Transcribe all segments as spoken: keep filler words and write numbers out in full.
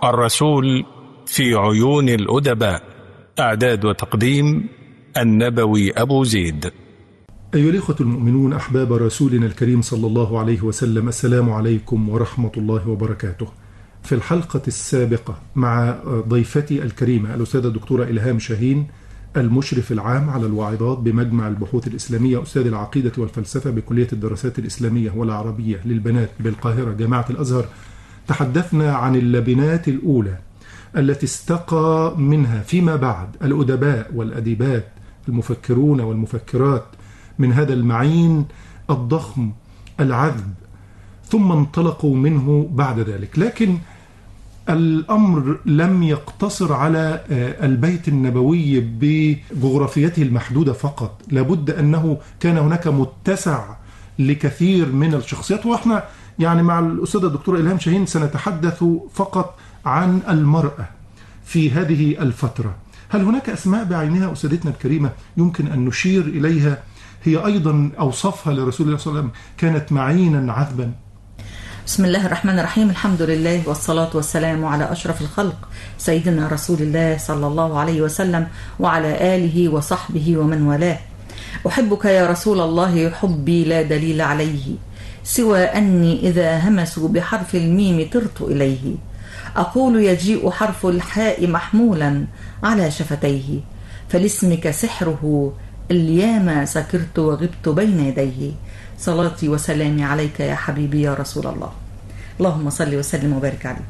الرسول في عيون الأدباء. إعداد وتقديم النبوي أبو زيد. أيها الإخوة المؤمنون أحباب رسولنا الكريم صلى الله عليه وسلم، السلام عليكم ورحمة الله وبركاته. في الحلقة السابقة مع ضيفتي الكريمة الأستاذة الدكتورة إلهام شاهين، المشرف العام على الواعظات بمجمع البحوث الإسلامية، أستاذ العقيدة والفلسفة بكلية الدراسات الإسلامية والعربية للبنات بالقاهرة جامعة الأزهر، تحدثنا عن اللبنات الأولى التي استقى منها فيما بعد الأدباء والأديبات المفكرون والمفكرات من هذا المعين الضخم العذب، ثم انطلقوا منه بعد ذلك. لكن الأمر لم يقتصر على البيت النبوي بجغرافيته المحدودة فقط، لابد أنه كان هناك متسع لكثير من الشخصيات. وإحنا يعني مع الأستاذة الدكتورة إلهام شاهين سنتحدث فقط عن المرأة في هذه الفترة. هل هناك أسماء بعينها أستاذتنا الكريمة يمكن أن نشير إليها هي أيضا أوصافها لرسول الله صلى الله عليه وسلم كانت معينا عذبا؟ بسم الله الرحمن الرحيم، الحمد لله والصلاة والسلام على أشرف الخلق سيدنا رسول الله صلى الله عليه وسلم وعلى آله وصحبه ومن والاه. أحبك يا رسول الله حبي لا دليل عليه، سوى أني إذا همسوا بحرف الميم طرت إليه. أقول يجيء حرف الحاء محمولا على شفتيه، فلاسمك سحره الياما سكرت وغبت بين يديه. صلاتي وسلامي عليك يا حبيبي يا رسول الله. اللهم صل وسلم وبارك عليه.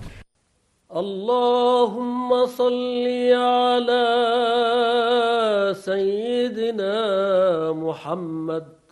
اللهم صل على سيدنا محمد